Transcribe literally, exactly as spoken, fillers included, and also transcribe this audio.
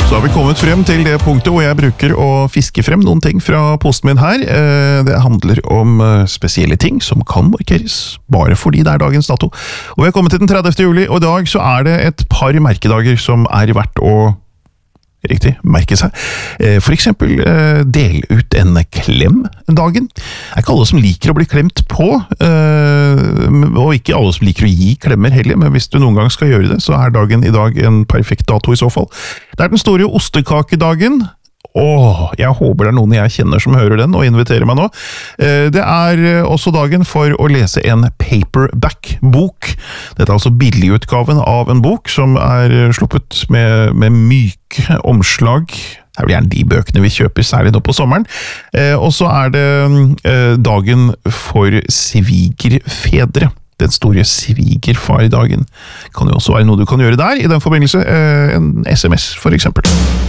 Så har vi kommet frem til det punktet hvor jeg bruker å fiske frem noen ting fra posten min her. Det handler om spesielle ting som kan markeres, bare fordi det er dagens dato. Og vi har kommet til den tredivte juli, og i dag så er det et par merkedager som er verdt å Riktig, merke seg. For eksempel, del ut en klem dagen. Det er ikke alle som liker å bli klemt på, og ikke alle som liker å gi klemmer heller, men hvis du noen gang skal gjøre det, så er dagen i dag en perfekt dato i så fall. Det er den store ostekakedagen. Åh, jeg håper det er noen jeg kjenner som hører den og inviterer meg nå. Det er også dagen for å lese en paperback-bok. Dette er altså billigutgaven av en bok som er sluppet med, med myke omslag. Det er vel gjerne de bøkene vi kjøper, særlig nå på sommeren. Og så er det dagen for svigerfedre. Den store svigerfardagen. Kan jo også være noe du kan gjøre der, i den forbindelse en S M S for eksempel.